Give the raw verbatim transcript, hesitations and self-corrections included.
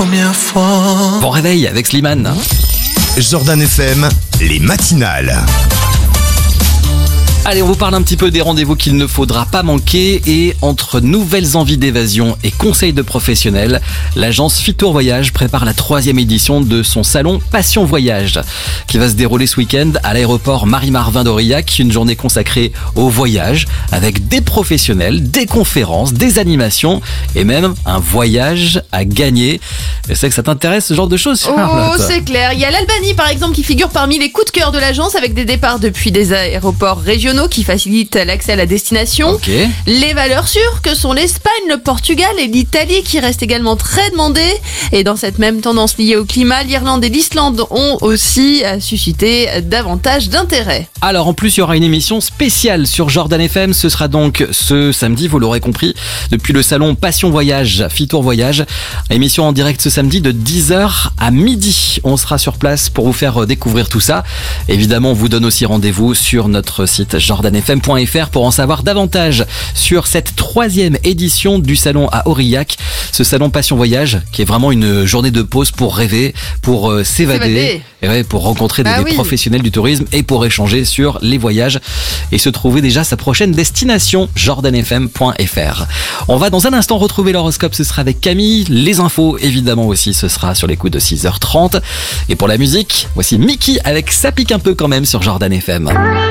première fois. Bon réveil avec Slimane. Jordan F M, les matinales. Allez, on vous parle un petit peu des rendez-vous qu'il ne faudra pas manquer. Et entre nouvelles envies d'évasion et conseils de professionnels, l'agence Fitour Voyage prépare la troisième édition de son salon Passion Voyage, qui va se dérouler ce week-end à l'aéroport Marie-Marvin d'Aurillac. Une journée consacrée au voyage avec des professionnels, des conférences, des animations et même un voyage à gagner. Je sais que ça t'intéresse, ce genre de choses, Charlotte. Oh, c'est clair. Il y a l'Albanie, par exemple, qui figure parmi les coups de cœur de l'agence, avec des départs depuis des aéroports régionaux qui facilitent l'accès à la destination. Okay. Les valeurs sûres que sont l'Espagne, le Portugal et l'Italie, qui restent également très demandées. Et dans cette même tendance liée au climat, l'Irlande et l'Islande ont aussi suscité davantage d'intérêt. Alors en plus, il y aura une émission spéciale sur Jordan F M. Ce sera donc ce samedi, vous l'aurez compris, depuis le salon Passion Voyage, Fitour Voyage. Émission en direct ce samedi de dix heures à midi. On sera sur place pour vous faire découvrir tout ça. Évidemment, on vous donne aussi rendez-vous sur notre site jordan f m point f r pour en savoir davantage sur cette troisième édition du salon à Aurillac. Ce salon Passion Voyage qui est vraiment une journée de pause pour rêver, pour euh, s'évader, s'évader. Et ouais, pour rencontrer des, bah des oui. professionnels du tourisme et pour échanger sur les voyages et se trouver déjà sa prochaine destination, jordan f m point f r. On va dans un instant retrouver l'horoscope, ce sera avec Camille. Les infos évidemment aussi, ce sera sur les coups de six heures trente. Et pour la musique, voici Mickey avec Ça pique un peu quand même sur Jordan F M.